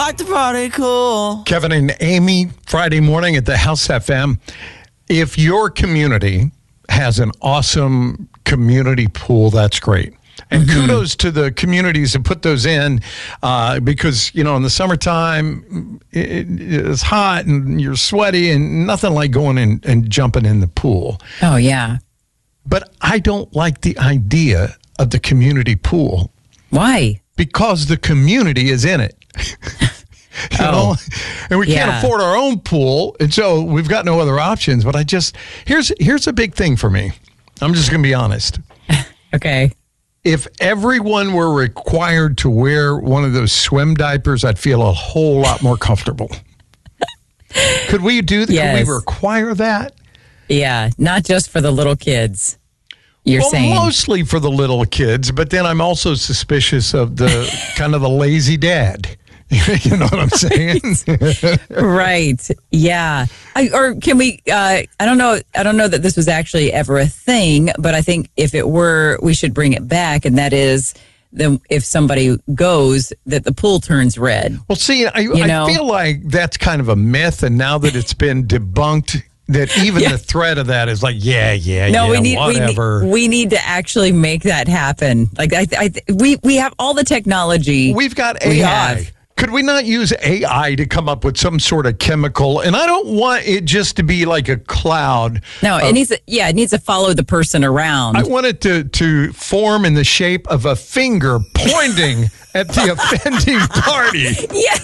like to party cool. Kevin and Amy, Friday morning at the House FM. If your community has an awesome community pool, that's great. And kudos to the communities that put those in because, you know, in the summertime, it's hot and you're sweaty and nothing like going in and jumping in the pool. Oh, yeah. But I don't like the idea of the community pool. Why? Because the community is in it. You know, and we can't afford our own pool, and so we've got no other options. But here's a big thing for me. I'm just going to be honest. Okay. If everyone were required to wear one of those swim diapers, I'd feel a whole lot more comfortable. Could we do that? Yes. Could we require that? Yeah, not just for the little kids. You're saying mostly for the little kids, but then I'm also suspicious of the kind of the lazy dad. You know what I'm saying? Right. Yeah. Or can we, I don't know that this was actually ever a thing, but I think if it were, we should bring it back. And that is if somebody goes, that the pool turns red. Well, see, I feel like that's kind of a myth. And now that it's been debunked, that even the threat of that is like, whatever. We need to actually make that happen. Like we have all the technology. We've got AI. Could we not use AI to come up with some sort of chemical? And I don't want it just to be like a cloud. No, it needs to follow the person around. I want it to form in the shape of a finger pointing at the offending party. Yeah.